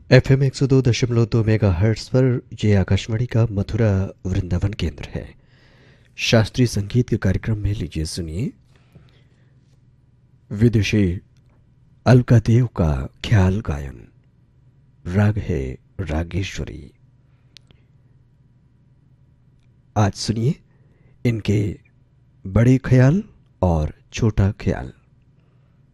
FM 102.2 mega hertz पर यह आकाशवाणी का मथुरा वृंदावन केंद्र है। शास्त्रीय संगीत के कार्यक्रम में लीजिए सुनिए विदुषी अलका देव का ख्याल गायन। राग है रागेश्वरी। आज सुनिए इनके बड़े ख्याल और छोटा ख्याल।